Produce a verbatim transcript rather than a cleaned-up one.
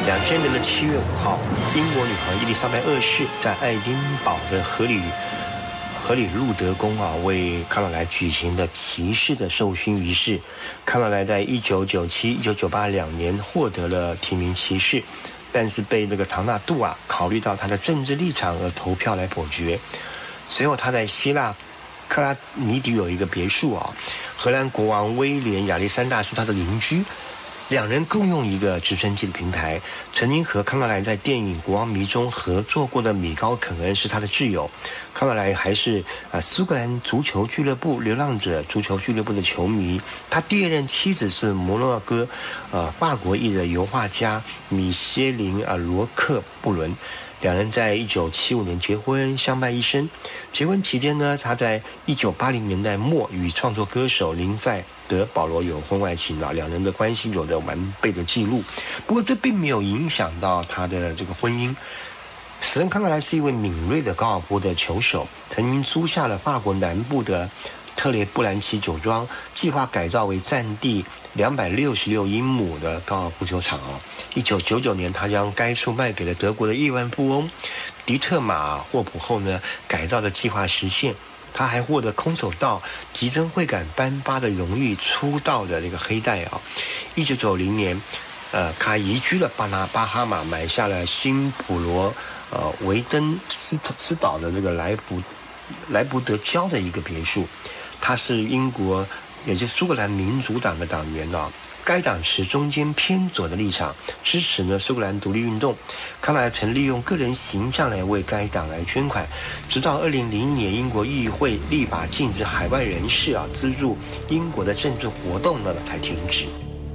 两千年的七月五号，英国女皇伊丽莎白二世在爱丁堡的荷里荷里路德宫啊，为康乃莱举行的骑士的授勋仪式。康乃莱在一九九七、一九九八两年获得了提名骑士，但是被那个唐纳杜啊考虑到他的政治立场而投票来否决。随后他在希腊克拉尼迪有一个别墅啊，荷兰国王威廉亚历山大是他的邻居。两人共用一个直升机的平台，曾经和康乃莱在电影《国王迷》中合作过的米高肯恩是他的挚友。康乃莱还是啊、呃、苏格兰足球俱乐部流浪者足球俱乐部的球迷。他第二任妻子是摩洛哥呃法国裔的油画家米歇琳啊罗克布伦。两人在一九七五年结婚，相伴一生。结婚期间呢，他在一九八零年代末与创作歌手林赛德保罗有婚外情啊，两人的关系有着完备的记录。不过这并没有影响到他的这个婚姻。史恩康乃莱是一位敏锐的高尔夫的球手，曾经租下了法国南部的特雷布兰奇酒庄，计划改造为占地两百六十六英亩的高尔夫球场哦。一九九九年，他将该处卖给了德国的亿万富翁迪特马霍普后呢，改造的计划实现。他还获得空手道吉珍会馆颁发的荣誉出道的这个黑带啊。一九九零年，呃，他移居了巴拿巴哈马，买下了新普罗呃维登斯斯岛的这个莱福莱布德礁的一个别墅。他是英国，也就是苏格兰民主党的党员啊。该党持中间偏左的立场，支持呢苏格兰独立运动。康乃莱曾利用个人形象来为该党来捐款，直到二零零一年英国议会立法禁止海外人士啊资助英国的政治活动呢才停止。